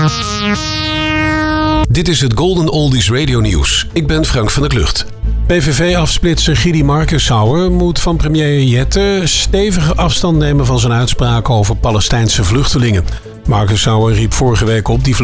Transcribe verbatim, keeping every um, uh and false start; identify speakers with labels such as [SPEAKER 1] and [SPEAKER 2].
[SPEAKER 1] Dit is het Golden Oldies Radio Nieuws. Ik ben Frank van der Klucht. P V V-afsplitser Gidi Marcusauer moet van premier Jette stevige afstand nemen van zijn uitspraken over Palestijnse vluchtelingen. Marcusauer riep vorige week op die